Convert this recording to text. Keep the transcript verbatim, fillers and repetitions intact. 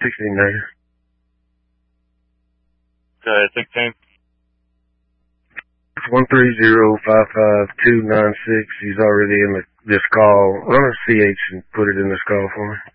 sixteen negative. Okay, sixteen. one three zero five five two nine six. He's already in the, this call. Run a C H and put it in this call for me.